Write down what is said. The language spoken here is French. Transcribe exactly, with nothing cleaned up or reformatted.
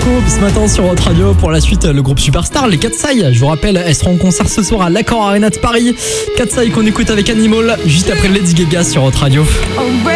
l'info ce matin sur Hot Radio. Pour la suite, le groupe Superstar, les Katseye. Je vous rappelle, elles seront en concert ce soir à l'Accor Arena de Paris. Katseye qu'on écoute avec Animal juste après Lady Gaga sur Hot Radio.